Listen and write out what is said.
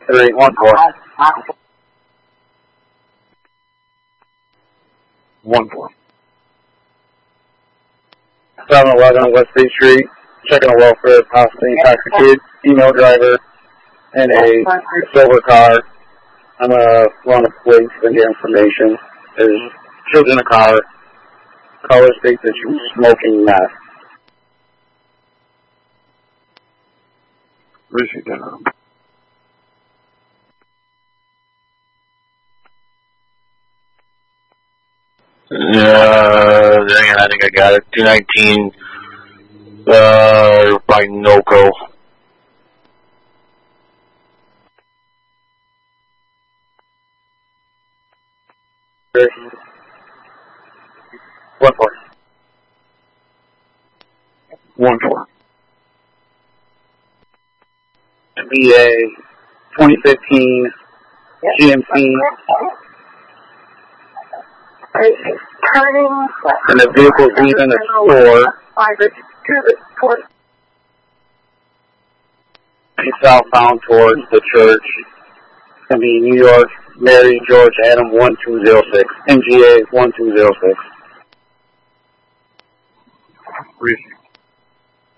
3814. 14. 711 West State Street, checking a welfare, possibly intoxicated female driver in a silver car. I'm going to run a plate to get information. There's children in the car. Caller states that she was smoking meth. Where's she down? I think I got it. 219, by NOCO. What for? 14. BA 2015 GMC. Turning And the vehicle's leaving the store. She's southbound towards the church. It's going to be New York, Mary George Adam 1206, MGA 1206. Where is she?